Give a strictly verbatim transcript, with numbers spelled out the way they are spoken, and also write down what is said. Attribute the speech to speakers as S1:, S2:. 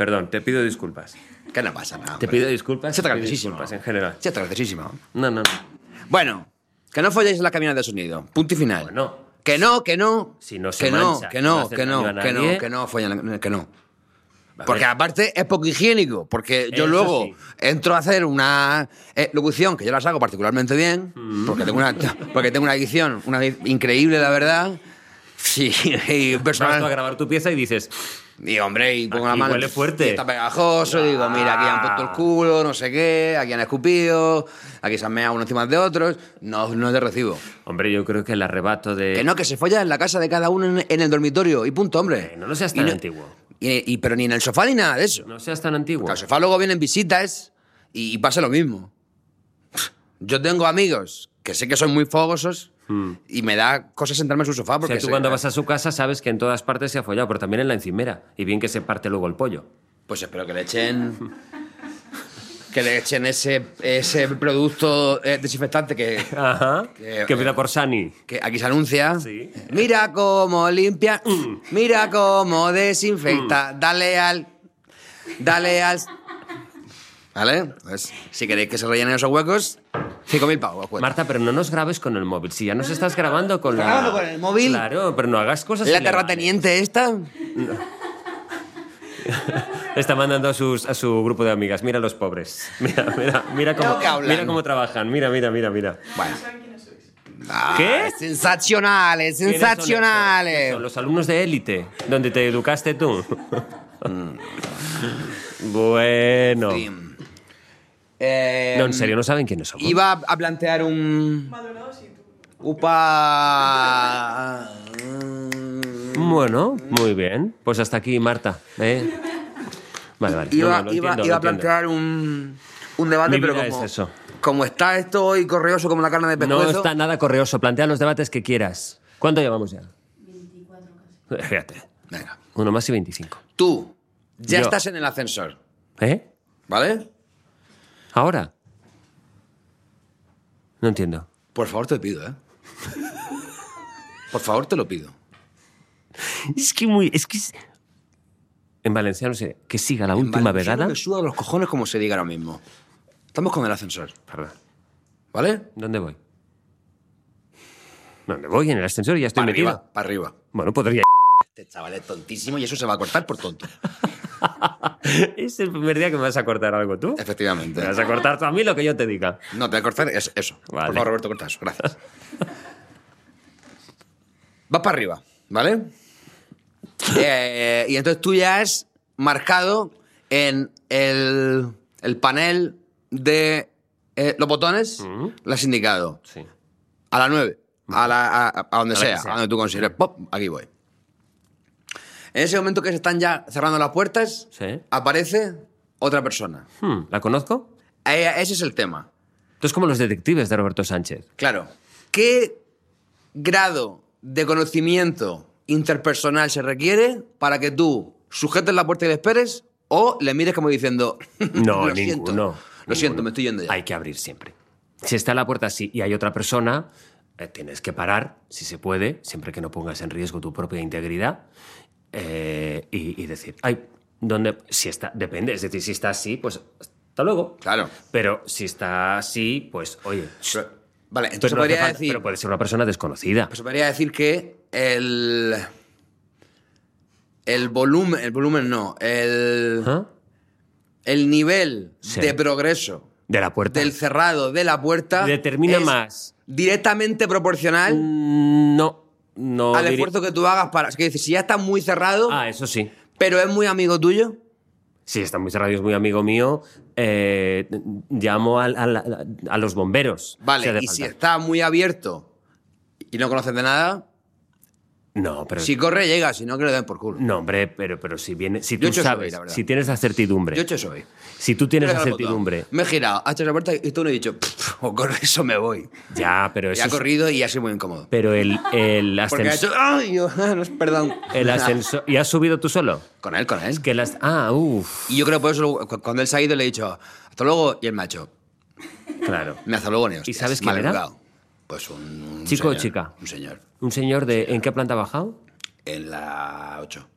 S1: perdón, te pido disculpas.
S2: Que no pasa nada.
S1: Te pido disculpas.
S2: Se
S1: te
S2: está
S1: pido
S2: graciosísimo.
S1: disculpas en general.
S2: Se está graciosísimo.
S1: No, no, no.
S2: Bueno, que no folléis en las cabinas de sonido. Punto y final.
S1: Bueno.
S2: Que no, que no.
S1: Si no se
S2: que no,
S1: mancha,
S2: que
S1: no
S2: no,
S1: hace
S2: que no,
S1: daño a
S2: que
S1: nadie.
S2: no, que no follen, que no.
S1: A
S2: Porque
S1: ver.
S2: aparte es poco higiénico, porque yo
S1: Eso
S2: luego
S1: sí.
S2: entro a hacer una eh, locución que yo las hago particularmente bien,
S1: Mm.
S2: porque tengo una porque tengo una edición una edi- increíble, la verdad. Sí, y
S1: Vas tú a
S2: personal.
S1: grabar tu pieza y dices,
S2: Y hombre, y pongo
S1: Aquí
S2: la mano.
S1: huele fuerte.
S2: Y está pegajoso, y digo, mira, aquí han puesto el culo, no sé qué, aquí han escupido, aquí se han meado unos encima de otros. No, no te recibo.
S1: hombre, yo creo que el arrebato de...
S2: Que no, que se folla en la casa de cada uno en, en el dormitorio, y punto, hombre.
S1: Eh, no, no seas
S2: Y
S1: tan antiguo.
S2: Y, y- pero ni en el sofá ni nada de eso.
S1: No seas tan antiguo.
S2: Que al sofá luego vienen visitas y, y pasa lo mismo. Yo tengo amigos que sé que son muy fogosos y me da cosas sentarme en su sofá
S1: O
S2: porque
S1: sea, tú
S2: sé-
S1: cuando vas a su casa sabes que en todas partes se ha follado, pero también en la encimera. Y bien que se parte luego el pollo.
S2: Pues espero que le echen que le echen ese, ese producto eh, desinfectante que,
S1: Ajá.
S2: Que-
S1: Que pida por Sani.
S2: que aquí se anuncia.
S1: Sí.
S2: Mira cómo limpia, mira cómo desinfecta. Dale al, dale al. ¿Vale? Pues si queréis que se rellenen esos huecos, cinco mil pavos. cuesta.
S1: Marta, pero no nos grabes con el móvil. Si ya nos estás grabando con la...
S2: ¿Grabando con el móvil?
S1: Claro, pero no hagas cosas
S2: ¿La
S1: ilegales.
S2: terrateniente esta?
S1: Está mandando a, sus, a su grupo de amigas. Mira los pobres. Mira, mira, mira cómo,
S2: Creo que hablan.
S1: mira cómo trabajan. Mira, mira, mira, mira.
S2: Bueno. Ah,
S1: ¿Qué?
S2: Sensacionales,
S1: ¿Quiénes son
S2: sensacionales.
S1: esos? Son los alumnos de élite, donde te educaste tú. Bueno.
S2: Sí. Eh,
S1: No, en serio, no saben quiénes somos.
S2: Iba a plantear un. Upa.
S1: Bueno, muy bien. Pues hasta aquí, Marta. ¿eh? Vale, vale.
S2: Iba,
S1: No, no, lo
S2: iba-
S1: entiendo,
S2: iba
S1: lo
S2: a
S1: entiendo.
S2: plantear un, un debate,
S1: Mi
S2: pero
S1: vida
S2: como,
S1: es eso.
S2: como está esto hoy correoso como la carne de
S1: No
S2: pescuezo.
S1: está nada correoso. Plantea los debates que quieras. ¿Cuánto llevamos ya? veinticuatro casi. Fíjate.
S2: Venga.
S1: Uno más y veinticinco.
S2: Tú ya
S1: Yo.
S2: estás en el ascensor,
S1: ¿Eh?
S2: ¿vale?
S1: ¿Ahora? No entiendo.
S2: Por favor, te pido, ¿eh? Por favor, te lo pido.
S1: Es que muy... Es que... es- En valenciano sé que siga la última
S2: Vale,
S1: vegada.
S2: Me suda los cojones como se diga ahora mismo. Estamos con el ascensor,
S1: Perdón.
S2: ¿vale?
S1: ¿Dónde voy? ¿Dónde voy? En el ascensor y ya estoy
S2: Para
S1: metido.
S2: arriba, para arriba.
S1: Bueno, podría...
S2: Este chaval es tontísimo y eso se va a cortar por tonto.
S1: Es el primer día que me vas a cortar algo tú.
S2: Efectivamente.
S1: Me vas a cortar tú a mí lo que yo te diga.
S2: No, te voy a cortar es- eso.
S1: Vale.
S2: Por favor, Roberto, corta eso. Gracias. Vas para arriba, ¿vale? Eh, y entonces tú ya has marcado en el, el panel de eh, los botones, lo has indicado.
S1: Sí.
S2: A las nueve, a, la, a, a donde
S1: A la que
S2: sea,
S1: sea.
S2: a donde tú consideres. Pop, aquí voy. En ese momento que se están ya cerrando las puertas,
S1: Sí.
S2: aparece otra persona.
S1: Hmm, ¿La conozco?
S2: Eh, ese es el tema.
S1: Tú es como los detectives de Roberto Sánchez.
S2: Claro. ¿Qué grado de conocimiento interpersonal se requiere para que tú sujetes la puerta y le esperes o le mires como diciendo,
S1: No,
S2: lo siento,
S1: ninguno.
S2: lo siento,
S1: Ninguno.
S2: me estoy yendo ya?
S1: Hay que abrir siempre. Si está la puerta así y hay otra persona, eh, tienes que parar, si se puede, siempre que no pongas en riesgo tu propia integridad, eh, y, y decir, ay, ¿dónde? Si está, depende, es decir, si está así, pues hasta luego.
S2: Claro.
S1: Pero si está así, pues oye.
S2: Pero- vale,
S1: pero,
S2: entonces
S1: no hace
S2: podría
S1: falta-
S2: decir,
S1: pero puede ser una persona desconocida.
S2: pues podría decir que el el volumen, el volumen no, el
S1: ¿Ah?
S2: el nivel
S1: Sí.
S2: de progreso
S1: De la puerta.
S2: del cerrado de la puerta
S1: Determina
S2: es
S1: más.
S2: directamente proporcional
S1: Mm, No, no.
S2: al
S1: diri-
S2: esfuerzo que tú hagas para, es decir, si ya está muy cerrado,
S1: Ah, eso sí.
S2: pero es muy amigo tuyo,
S1: Sí, está muy cerrado y es muy amigo mío. eh, llamo al- al- a, los bomberos.
S2: vale,
S1: si hace
S2: y si
S1: falta.
S2: está muy abierto y no conoces de nada,
S1: No, pero.
S2: si corre llega, si no que le den por culo.
S1: No, hombre, pero, pero si viene. Si
S2: Yo
S1: tú
S2: he hecho eso hoy,
S1: sabes,
S2: la verdad.
S1: si tienes la certidumbre.
S2: Yo he hecho eso hoy.
S1: Si tú tienes
S2: Le he
S1: la
S2: dado al botón.
S1: certidumbre.
S2: Me he girado, ha hecho la puerta y tú no he dicho, "Pff, o con eso me voy.
S1: Ya, pero
S2: Y
S1: eso.
S2: ha
S1: es-
S2: corrido y ha sido muy incómodo.
S1: Pero el, el
S2: Porque ha
S1: ascensor.
S2: hecho, ¡ay! Yo, no, perdón.
S1: El ascensor. ¿Y has subido tú solo?
S2: Con él, con él.
S1: Es que las. Ah, uff.
S2: Y yo creo que por eso cu- cuando él se ha ido le he dicho, hasta luego, y él me ha hecho,
S1: Claro.
S2: me hasta luego, ni hostias,
S1: sabes quién
S2: mal
S1: era?
S2: educado. Pues un, un
S1: ¿Chico o
S2: señor,
S1: chica?
S2: Un señor.
S1: Un señor de. ¿En qué planta ha bajado?
S2: En la ocho.